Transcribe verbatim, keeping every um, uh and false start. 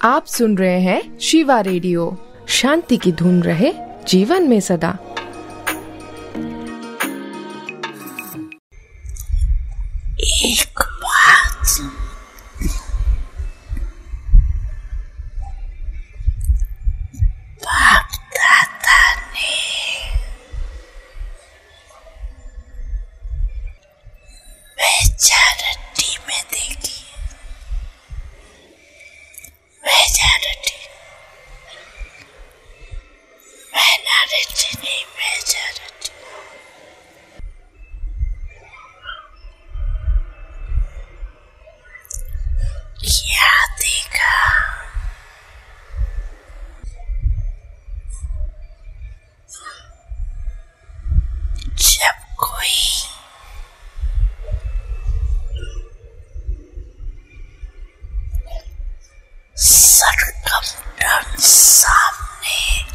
आप सुन रहे हैं शिवा रेडियो। शांति की धुन रहे जीवन में सदा। एक बात बाप दादा ने मेजॉरिटी में देखी। मेजॉरिटी माइनॉरिटी नहीं, मेजॉरिटी। क्या देखा? जब कोई सरकमस्टेंस सामने